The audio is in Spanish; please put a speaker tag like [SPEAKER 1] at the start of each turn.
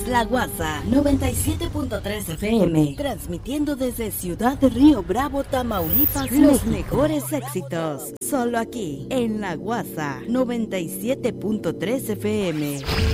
[SPEAKER 1] es La Guasa 97.3 FM, transmitiendo desde Ciudad de Río Bravo, Tamaulipas, los mejores éxitos, solo aquí en La Guasa 97.3 FM.